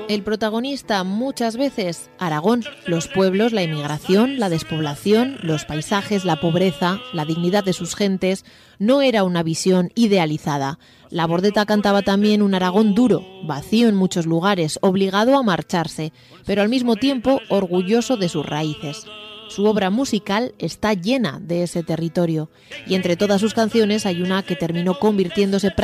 El protagonista muchas veces, Aragón, los pueblos, la inmigración, la despoblación, los paisajes, la pobreza, la dignidad de sus gentes, no era una visión idealizada. La Bordeta cantaba también un Aragón duro, vacío en muchos lugares, obligado a marcharse, pero al mismo tiempo orgulloso de sus raíces. Su obra musical está llena de ese territorio, y entre todas sus canciones hay una que terminó convirtiéndose